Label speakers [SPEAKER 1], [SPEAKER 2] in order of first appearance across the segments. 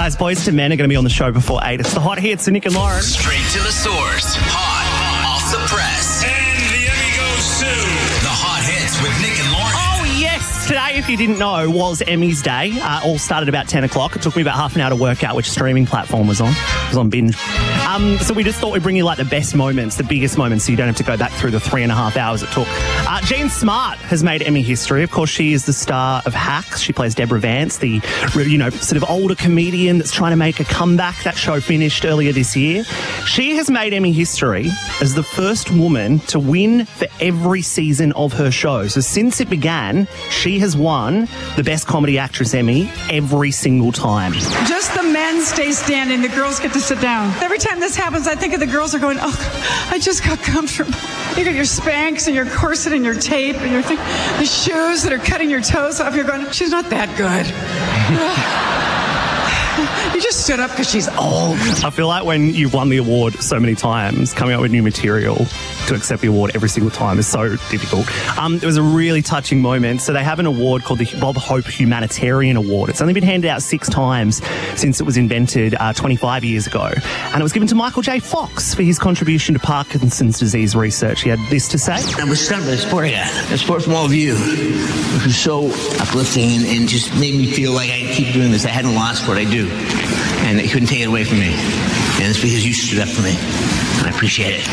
[SPEAKER 1] Guys, Boys II Men are going to be on the show before 8. It's the hot hits of Nick and Lauren.
[SPEAKER 2] Straight to the source. Hot off the press.
[SPEAKER 3] And the Emmy goes to
[SPEAKER 2] the hot hits with Nick and Lauren.
[SPEAKER 1] Oh, yes. Today, if you didn't know, was Emmy's day. All started about 10 o'clock. It took me about half an hour to work out which streaming platform was on. It was on Binge. So we just thought we'd bring you like the best moments, the biggest moments, so you don't have to go back through the 3.5 hours it took. Jean Smart has made Emmy history. Of course, she is the star of Hacks. She plays Deborah Vance, the, sort of older comedian that's trying to make a comeback. That show finished earlier this year. She has made Emmy history as the first woman to win for every season of her show. So since it began, she has won the Best Comedy Actress Emmy every single time.
[SPEAKER 4] Just the men stay standing. The girls get to sit down. Every time this happens, I think of the girls are going, oh, I just got comfortable. You got your Spanx and your corset and your tape and your thing, the shoes that are cutting your toes off. You're going, she's not that good. You just stood up because she's old.
[SPEAKER 1] I feel like when you've won the award so many times, coming up with new material to accept the award every single time is so difficult. It was a really touching moment. So they have an award called the Bob Hope Humanitarian Award. It's only been handed out 6 times since it was invented 25 years ago. And it was given to Michael J. Fox for his contribution to Parkinson's disease research. He had this to say.
[SPEAKER 5] I was stunned by the support I got. The support from all of you. It was so uplifting and just made me feel like I keep doing this. I hadn't lost what I do. And they couldn't take it away from me. And it's because you stood up for me. And I appreciate it.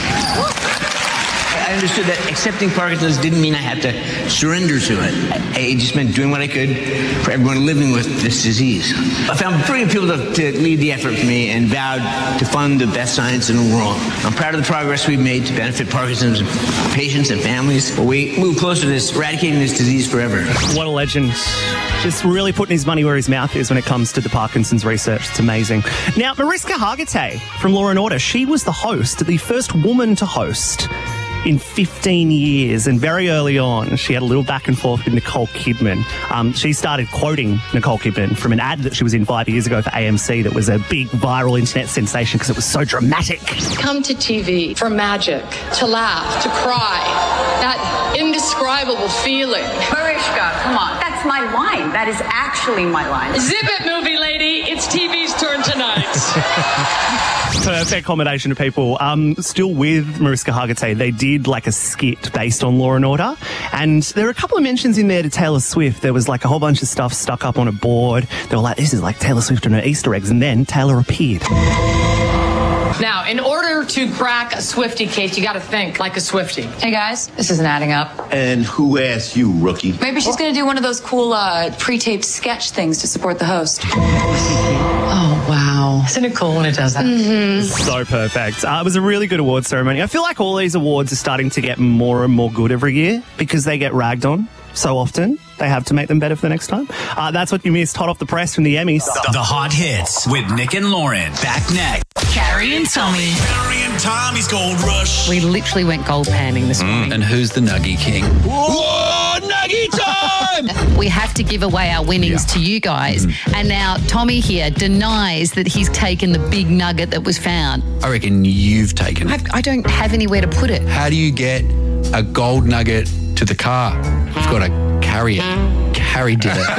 [SPEAKER 5] I understood that accepting Parkinson's didn't mean I had to surrender to it. It just meant doing what I could for everyone living with this disease. I found brilliant people to lead the effort for me and vowed to fund the best science in the world. I'm proud of the progress we've made to benefit Parkinson's patients and families. But we move closer to this, eradicating this disease forever.
[SPEAKER 1] What a legend. Just really putting his money where his mouth is when it comes to the Parkinson's research. It's amazing. Now, Mariska Hargitay from Law & Order, she was the host, the first woman to host in 15 years. And very early on, she had a little back and forth with Nicole Kidman. She started quoting Nicole Kidman from an ad that she was in 5 years ago for AMC that was a big viral internet sensation because it was so dramatic.
[SPEAKER 6] Come to TV for magic, to laugh, to cry, that indescribable feeling.
[SPEAKER 7] Mariska, come on. That's my line. That is actually my line.
[SPEAKER 6] Zip it, movie lady. It's TV's turn tonight.
[SPEAKER 1] Perfect combination of people. Still with Mariska Hargitay, they did like a skit based on Law & Order. And there were a couple of mentions in there to Taylor Swift. There was like a whole bunch of stuff stuck up on a board. They were like, this is like Taylor Swift and her Easter eggs. And then Taylor appeared.
[SPEAKER 6] Now, in order to crack a Swiftie case, you got to think like a Swiftie.
[SPEAKER 7] Hey, guys, this isn't adding up.
[SPEAKER 8] And who asked you, rookie?
[SPEAKER 7] Maybe she's going to do one of those cool pre-taped sketch things to support the host. Oh, wow.
[SPEAKER 6] Isn't it cool when it does that?
[SPEAKER 7] Mm-hmm.
[SPEAKER 1] So perfect. It was a really good award ceremony. I feel like all these awards are starting to get more and more good every year because they get ragged on so often. They have to make them better for the next time. That's what you missed hot off the press from the Emmys.
[SPEAKER 2] The hot hits with Nick and Lauren. Back next.
[SPEAKER 9] Carrie and Tommy.
[SPEAKER 3] Carrie and Tommy's Gold Rush.
[SPEAKER 9] We literally went gold panning this morning.
[SPEAKER 10] And who's the Nuggie King?
[SPEAKER 3] Whoa, Nuggie time!
[SPEAKER 9] We have to give away our winnings to you guys. And now Tommy here denies that he's taken the big nugget that was found.
[SPEAKER 10] I reckon you've taken it.
[SPEAKER 9] I don't have anywhere to put it.
[SPEAKER 10] How do you get a gold nugget to the car? You've got to carry it. Carrie did it.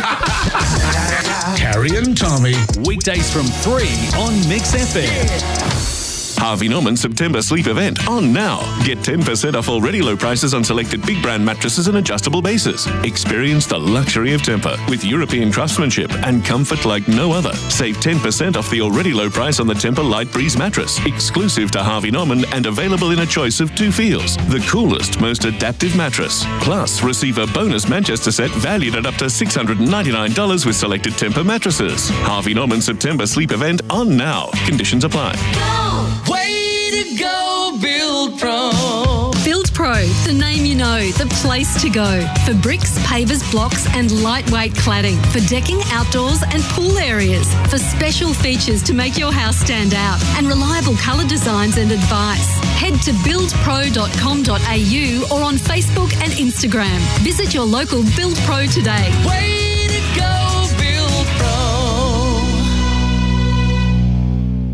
[SPEAKER 3] Carrie and Tommy.
[SPEAKER 2] Weekdays from 3 on Mix FM. Harvey Norman September sleep event on now. Get 10% off already low prices on selected big brand mattresses and adjustable bases. Experience the luxury of Tempur with European craftsmanship and comfort like no other. Save 10% off the already low price on the Tempur Light Breeze mattress, exclusive to Harvey Norman and available in a choice of 2 feels. The coolest, most adaptive mattress. Plus, receive a bonus Manchester set valued at up to $699 with selected Tempur mattresses. Harvey Norman September sleep event on now. Conditions apply.
[SPEAKER 11] Way to go, Build Pro.
[SPEAKER 12] Build Pro, the name you know, the place to go. For bricks, pavers, blocks and lightweight cladding. For decking, outdoors and pool areas. For special features to make your house stand out. And reliable colour designs and advice. Head to buildpro.com.au or on Facebook and Instagram. Visit your local Build Pro today.
[SPEAKER 11] Way to go, Build Pro.
[SPEAKER 13] Provide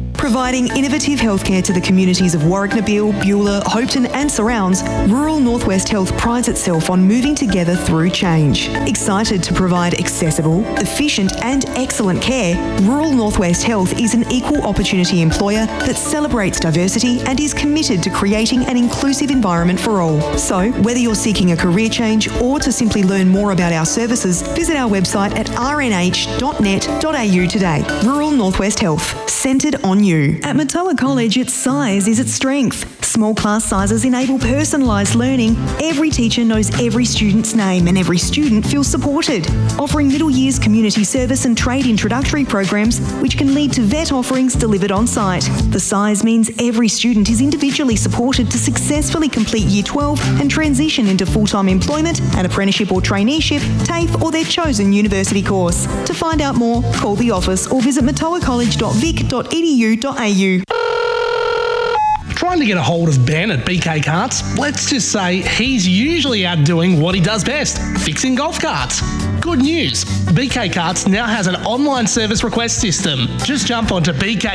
[SPEAKER 13] Providing innovative healthcare to the communities of Warwick-Nabil, Beulah, Hopetoun and surrounds, Rural Northwest Health prides itself on moving together through change. Excited to provide accessible, efficient and excellent care, Rural Northwest Health is an equal opportunity employer that celebrates diversity and is committed to creating an inclusive environment for all. So, whether you're seeking a career change or to simply learn more about our services, visit our website at rnh.net.au today. Rural Northwest Health, centred on you. At Matoa College, its size is its strength. Small class sizes enable personalised learning. Every teacher knows every student's name and every student feels supported. Offering middle years community service and trade introductory programs, which can lead to vet offerings delivered on site. The size means every student is individually supported to successfully complete Year 12 and transition into full-time employment, an apprenticeship or traineeship, TAFE or their chosen university course. To find out more, call the office or visit matoacollege.vic.edu.au.
[SPEAKER 14] Trying to get a hold of Ben at BK Karts? Let's just say he's usually out doing what he does best, fixing golf carts. Good news, BK Karts now has an online service request system. Just jump onto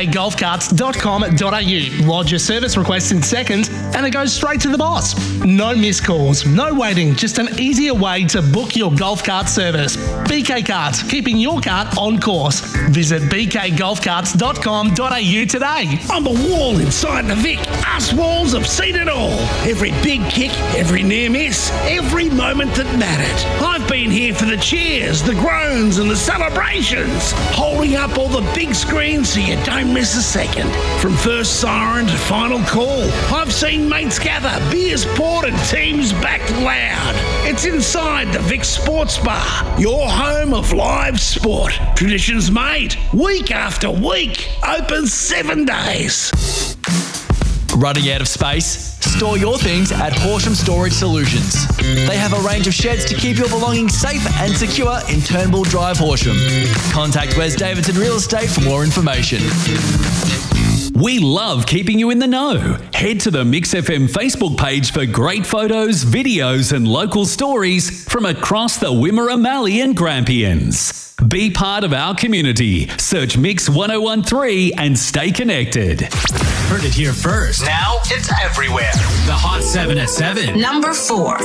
[SPEAKER 14] bkgolfcarts.com.au, lodge your service request in seconds, and it goes straight to the boss. No missed calls, no waiting, just an easier way to book your golf cart service. BK Karts, keeping your cart on course. Visit bkgolfcarts.com.au today.
[SPEAKER 3] On the wall inside the Vic, us walls have seen it all. Every big kick, every near miss, every moment that mattered. I've been here for the cheers, the groans and the celebrations. Holding up all the big screens so you don't miss a second. From first siren to final call, I've seen mates gather, beers poured and teams backed loud. It's inside the Vic Sports Bar, your home of live sport. Traditions made, week after week, open 7 days.
[SPEAKER 15] Running out of space? Store your things at Horsham Storage Solutions. They have a range of sheds to keep your belongings safe and secure in Turnbull Drive, Horsham. Contact Wes Davidson Real Estate for more information.
[SPEAKER 16] We love keeping you in the know. Head to the Mix FM Facebook page for great photos, videos and local stories from across the Wimmera, Mallee and Grampians. Be part of our community. Search Mix 1013 and stay connected.
[SPEAKER 17] Heard it here first. Now it's everywhere. The Hot 7 at 7.
[SPEAKER 18] Number 4.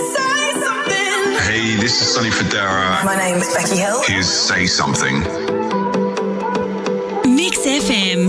[SPEAKER 19] Hey, this is Sonny Fodera.
[SPEAKER 18] My name is Becky Hill.
[SPEAKER 19] Here's Say Something.
[SPEAKER 18] Mix FM.